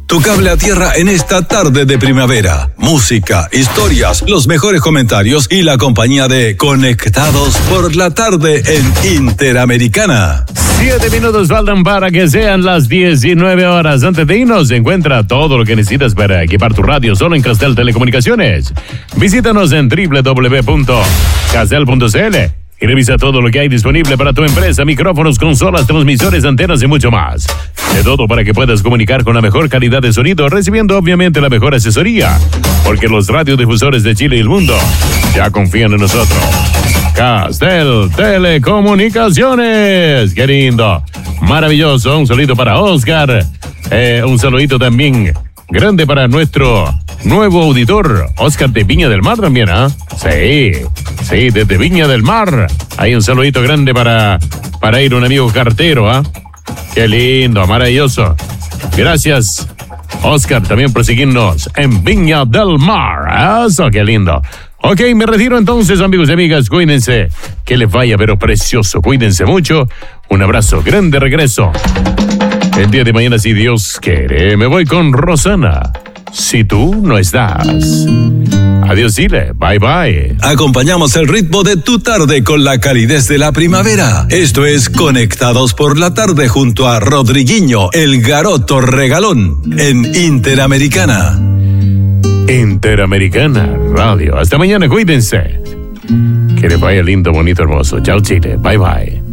tu cable a tierra en esta tarde de primavera. Música, historias, los mejores comentarios y la compañía de Conectados por la Tarde en Interamericana. 7 minutos faltan para que sean las 19 horas. Antes de irnos, encuentra todo lo que necesitas para equipar tu radio solo en Castel Telecomunicaciones. Visítanos en www.castel.cl y revisa todo lo que hay disponible para tu empresa: micrófonos, consolas, transmisores, antenas y mucho más. De todo para que puedas comunicar con la mejor calidad de sonido, recibiendo obviamente la mejor asesoría, porque los radiodifusores de Chile y el mundo ya confían en nosotros. Castel Telecomunicaciones. Qué lindo, maravilloso. Un saludito para Oscar. Un saludito también grande para nuestro nuevo auditor, Oscar de Viña del Mar también, ¿ah? Sí, desde Viña del Mar. Hay un saludito grande para ir un amigo cartero, ¿ah? Qué lindo, maravilloso. Gracias, Oscar, también por seguirnos en Viña del Mar. Eso, qué lindo. Ok, me retiro entonces, amigos y amigas. Cuídense, que les vaya pero precioso. Cuídense mucho. Un abrazo grande, regreso el día de mañana, si Dios quiere. Me voy con Rosana, Si tú no estás. Adiós, Chile. Bye, bye. Acompañamos el ritmo de tu tarde con la calidez de la primavera. Esto es Conectados por la Tarde junto a Rodriguinho, el Garoto Regalón, en Interamericana. Interamericana Radio. Hasta mañana, cuídense. Que les vaya lindo, bonito, hermoso. Chao, Chile. Bye, bye.